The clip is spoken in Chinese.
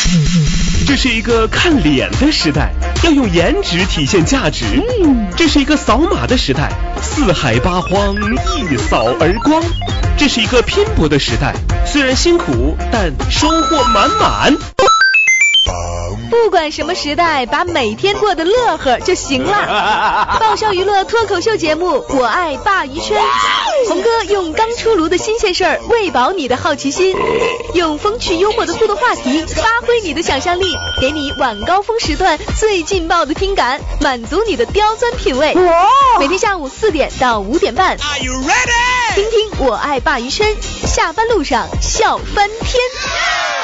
这是一个看脸的时代，要用颜值体现价值。这是一个扫码的时代，四海八荒一扫而光。这是一个拼搏的时代，虽然辛苦，但收获满满。 不管什么时代，把每天过得乐呵就行了。爆笑娱乐脱口秀节目《我爱鲅鱼圈》，红哥用刚出炉的新鲜事儿喂饱你的好奇心，用风趣幽默的互动话题发挥你的想象力，给你晚高峰时段最劲爆的听感，满足你的刁钻品味。每天下午4点到5点半，听听《我爱鲅鱼圈》，下班路上笑翻天。